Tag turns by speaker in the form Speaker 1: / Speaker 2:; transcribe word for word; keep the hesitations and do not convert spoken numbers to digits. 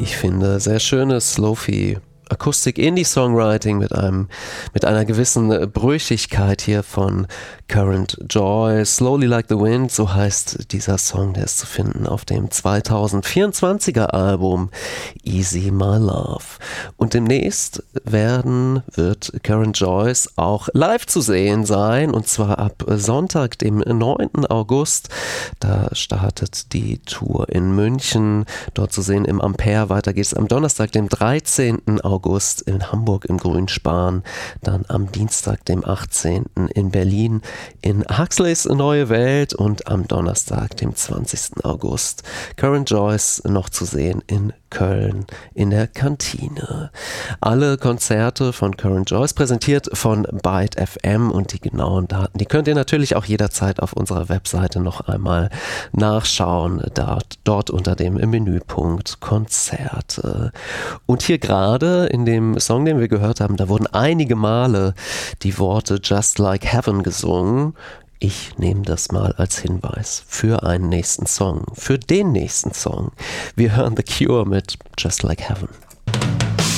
Speaker 1: ich finde, sehr schönes Lo-Fi Akustik-Indie-Songwriting mit einem, mit einer gewissen Brüchigkeit hier von Current Joy. Slowly Like the Wind, so heißt dieser Song, der ist zu finden auf dem zweitausendvierundzwanziger Album Easy My Love. Und demnächst werden, wird Current Joys auch live zu sehen sein, und zwar ab Sonntag, dem neunten August. Da startet die Tour in München, dort zu sehen im Ampere. Weiter geht es am Donnerstag, dem dreizehnten August in Hamburg im Grünspan, dann am Dienstag, dem achtzehnten in Berlin in Huxleys Neue Welt und am Donnerstag, dem zwanzigsten August, Current Joys noch zu sehen in Köln in der Kantine. Alle Konzerte von Current Joys präsentiert von Byte F M, und die genauen Daten, die könnt ihr natürlich auch jederzeit auf unserer Webseite noch einmal nachschauen, dort, dort unter dem Menüpunkt Konzerte. Und hier gerade in dem Song, den wir gehört haben, da wurden einige Male die Worte Just Like Heaven gesungen. Ich nehme das mal als Hinweis für einen nächsten Song, für den nächsten Song. Wir hören The Cure mit Just Like Heaven.